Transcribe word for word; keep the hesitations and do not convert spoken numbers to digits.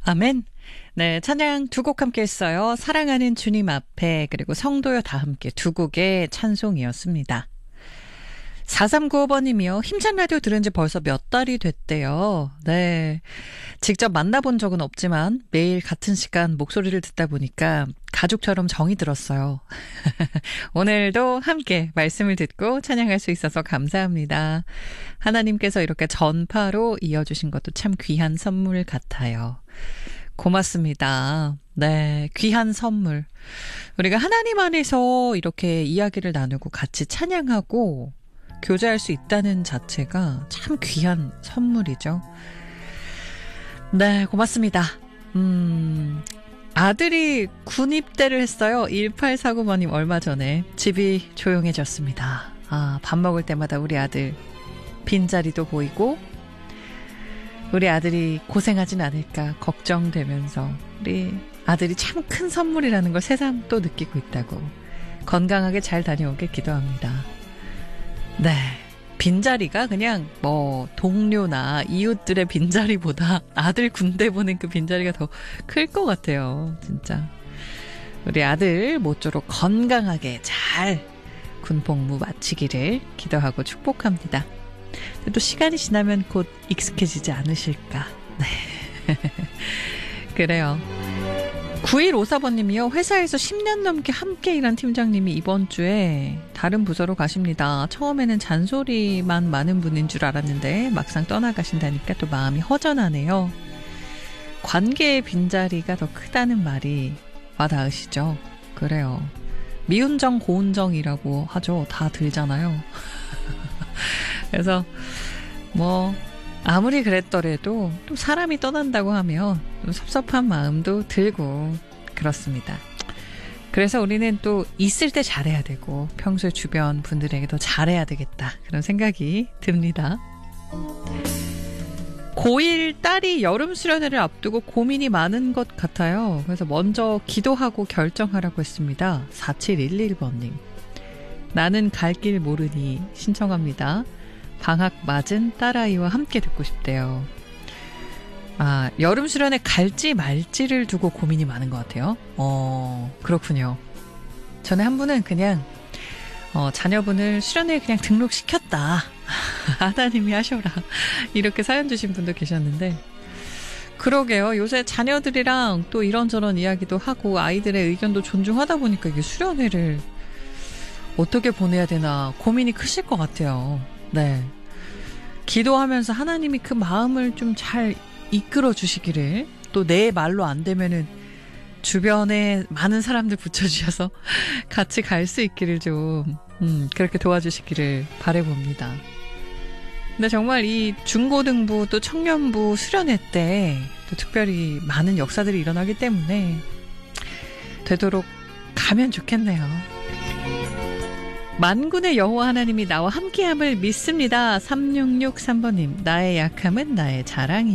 아멘. 네, 찬양 두 곡 함께 했어요. 사랑하는 주님 앞에, 그리고 성도여 다 함께 두 곡의 찬송이었습니다. 사삼구오 번님이요. 힘찬 라디오 들은 지 벌써 몇 달이 됐대요. 네. 직접 만나본 적은 없지만 매일 같은 시간 목소리를 듣다 보니까 가족처럼 정이 들었어요. 오늘도 함께 말씀을 듣고 찬양할 수 있어서 감사합니다. 하나님께서 이렇게 전파로 이어주신 것도 참 귀한 선물 같아요. 고맙습니다. 네, 귀한 선물. 우리가 하나님 안에서 이렇게 이야기를 나누고 같이 찬양하고 교제할 수 있다는 자체가 참 귀한 선물이죠. 네, 고맙습니다. 음, 아들이 군입대를 했어요. 일팔사구 번님 얼마 전에. 집이 조용해졌습니다. 아, 밥 먹을 때마다 우리 아들 빈자리도 보이고 우리 아들이 고생하진 않을까 걱정되면서 우리 아들이 참 큰 선물이라는 걸 새삼 또 느끼고 있다고 건강하게 잘 다녀오길 기도합니다. 네, 빈자리가 그냥 뭐 동료나 이웃들의 빈자리보다 아들 군대 보낸 그 빈자리가 더 클 것 같아요. 진짜 우리 아들 모쪼록 건강하게 잘 군복무 마치기를 기도하고 축복합니다. 또 시간이 지나면 곧 익숙해지지 않으실까. 네. 그래요. 구일오사 번님이요. 회사에서 십 년 넘게 함께 일한 팀장님이 이번 주에 다른 부서로 가십니다. 처음에는 잔소리만 많은 분인 줄 알았는데 막상 떠나가신다니까 또 마음이 허전하네요. 관계의 빈자리가 더 크다는 말이 와닿으시죠? 그래요. 미운정 고운정이라고 하죠. 다 들잖아요. 그래서 뭐 아무리 그랬더라도 또 사람이 떠난다고 하면 좀 섭섭한 마음도 들고 그렇습니다. 그래서 우리는 또 있을 때 잘해야 되고 평소에 주변 분들에게도 잘해야 되겠다 그런 생각이 듭니다. 고일 딸이 여름 수련회를 앞두고 고민이 많은 것 같아요. 그래서 먼저 기도하고 결정하라고 했습니다. 사칠일일 번님. 나는 갈 길 모르니 신청합니다. 방학 맞은 딸아이와 함께 듣고 싶대요. 아, 여름 수련회 갈지 말지를 두고 고민이 많은 것 같아요. 어, 그렇군요. 전에 한 분은 그냥 어, 자녀분을 수련회에 그냥 등록시켰다. 하나님이 하셔라. 이렇게 사연 주신 분도 계셨는데 그러게요. 요새 자녀들이랑 또 이런저런 이야기도 하고 아이들의 의견도 존중하다 보니까 이게 수련회를 어떻게 보내야 되나 고민이 크실 것 같아요. 네. 기도하면서 하나님이 그 마음을 좀 잘 이끌어 주시기를 또 내 말로 안 되면은 주변에 많은 사람들 붙여주셔서 같이 갈 수 있기를 좀 음, 그렇게 도와주시기를 바라봅니다. 근데 정말 이 중고등부 또 청년부 수련회 때 또 특별히 많은 역사들이 일어나기 때문에 되도록 가면 좋겠네요. 만군의 여호와 하나님이 나와 함께함을 믿습니다. 삼육육삼 번님. 나의 약함은 나의 자랑이